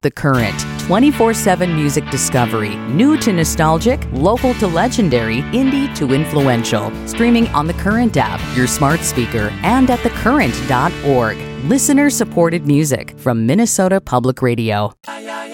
The Current. 24/7 music discovery. New to nostalgic, local to legendary, indie to influential. Streaming on The Current app, your smart speaker, and at thecurrent.org. Listener-supported music from Minnesota Public Radio.